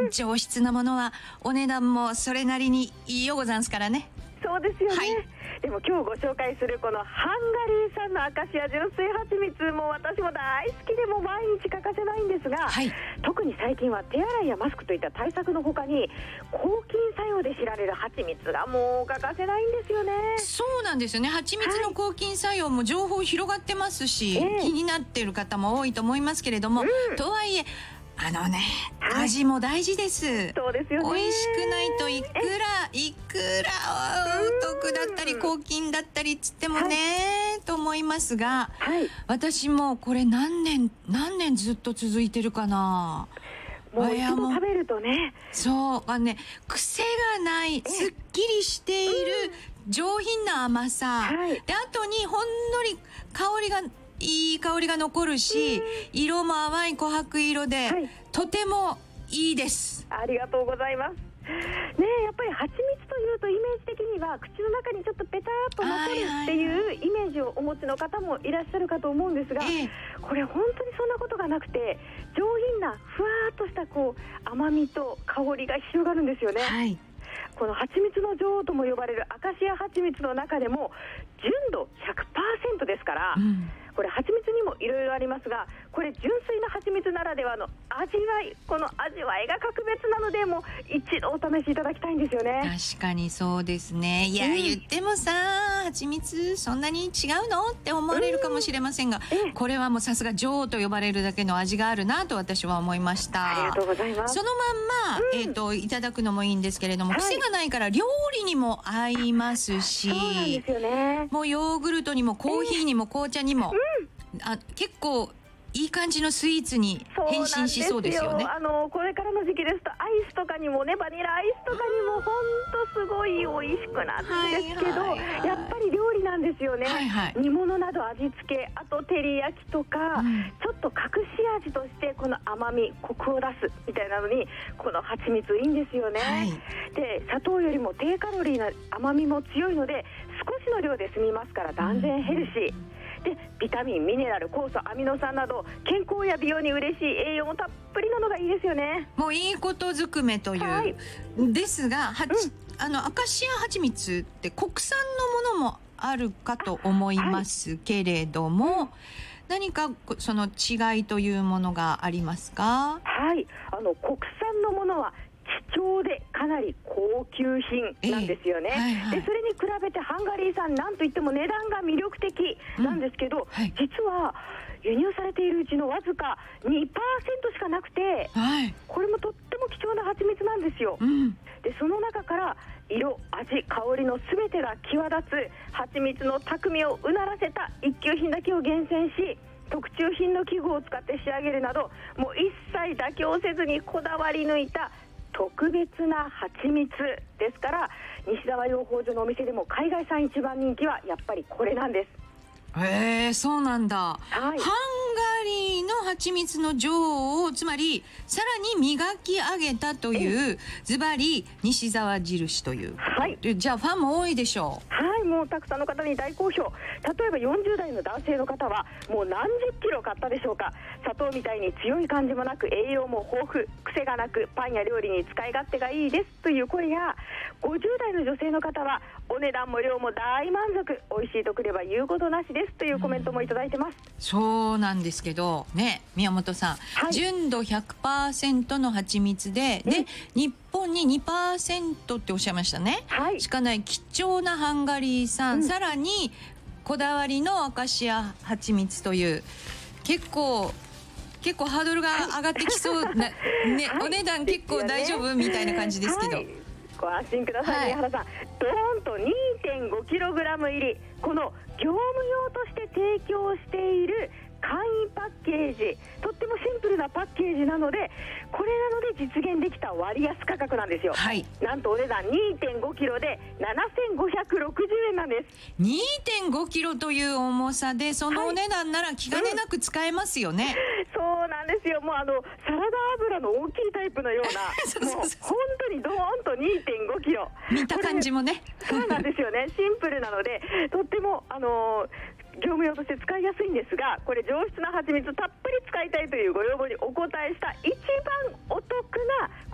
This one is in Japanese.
上質なものはお値段もそれなりにいいよござんすからね。 そうですよね、 はい、 でも今日ご紹介するこのハンガリー産のアカシア純粋蜂蜜も私も大好きでも毎日欠かせないんですが、 はい、 特に最近は手洗いやマスクといった対策の他に抗菌作用で知られる蜂蜜がもう欠かせないんですよね。 そうなんですよね。蜂蜜の抗菌作用も情報広がってますし、気になっている方も多いと思いますけれども、とはいえ味も大事です。 そうですよね。 美味しくないといくらお得だったり抗菌だったりつってもね、と思いますが、私もこれ何年ずっと続いてるかな。 もう一度食べるとね、 そう癖がないすっきりしている上品な甘さ、で後にほんのりいい香りが残るし、色も淡い琥珀色で、とてもいいです。 ありがとうございますね。やっぱり蜂蜜というとイメージ的には口の中にちょっとペタッと残るっていうイメージをお持ちの方もいらっしゃるかと思うんですが、これ本当にそんなことがなくて、上品なふわーっとした甘みと香りが広がるんですよね。この蜂蜜の女王とも呼ばれるアカシア蜂蜜の中でも純度 100% ですから、これ蜂蜜にもいろいろありますが、これ純粋な蜂蜜ならではの味わい、この味わいが格別なので、もう一度お試しいただきたいんですよね。 確かにそうですね。いや、言ってもさ、蜂蜜そんなに違うのって思われるかもしれませんが、これはもうさすが女王と呼ばれるだけの味があるなと私は思いました。 ありがとうございます。 そのまんま、いただくのもいいんですけれども、癖がないから料理にも合いますし、 そうなんですよね。 もうヨーグルトにもコーヒーにも紅茶にも、結構いい感じのスイーツに変身しそうですよね。 これからの時期ですとアイスとかにもね、バニラアイスとかにも本当すごい美味しくなるんですけど、やっぱり料理なんですよね。煮物など味付け、あと照り焼きとか、ちょっと隠し味としてこの甘みコクを出すみたいなのにこの蜂蜜いいんですよね。で、砂糖よりも低カロリーな甘みも強いので少しの量で済みますから断然ヘルシーで、ビタミン、ミネラル、酵素、アミノ酸など健康や美容に嬉しい栄養もたっぷりなのがいいですよね。 もういいことずくめという、ですが、アカシア蜂蜜って国産のものもあるかと思いますけれども、何かその違いというものがありますか？ 国産のものは貴重でかなり高級品なんですよね。で、それに比べてハンガリー産、なんといっても値段が魅力的なんですけど、実は輸入されているうちのわずか 2% しかなくて、これもとっても貴重な蜂蜜なんですよ。で、その中から色、味、香りの全てが際立つ蜂蜜の匠をうならせた一級品だけを厳選し、特注品の器具を使って仕上げるなど、もう一切妥協せずにこだわり抜いた特別な蜂蜜ですから、西澤養蜂所のお店でも海外産一番人気はやっぱりこれなんです。 そうなんだ。ハンガリーの蜂蜜の女王を、つまりさらに磨き上げたというズバリ西澤印という、じゃあファンも多いでしょう。 もうたくさんの方に大好評。例えば40代の男性の方はもう何十キロ買ったでしょうか。砂糖みたいに強い感じもなく、栄養も豊富、癖がなく、パンや料理に使い勝手がいいですという声や、50代の女性の方はお値段も量も大満足、美味しいとくれば言うことなしですというコメントもいただいてます。 そうなんですけどね、宮本さん、純度 100% の蜂蜜で、日本に 2% っておっしゃいましたね。しかない貴重なハンガリー産、さらにこだわりのアカシア蜂蜜という、結構ハードルが上がってきそうな、お値段結構大丈夫みたいな感じですけど、 ご安心くださいね、原さん。ドーンと 2.5kg 入り、この業務用として提供している簡易パッケージ、とってもシンプルなパッケージなので、これなので実現できた割安価格なんですよ。なんとお値段 2.5kg で7560円なんです。 2.5kg という重さでそのお値段なら気兼ねなく使えますよね。 そうなんですよ。もうサラダ油の大きいタイプのようなもう本当にドーンと 2.5kg、 見た感じもね、 そうなんですよね。シンプルなのでとっても業務用として使いやすいんですが、これ上質な蜂蜜たっぷり使いたいというご要望にお応えした一番お得な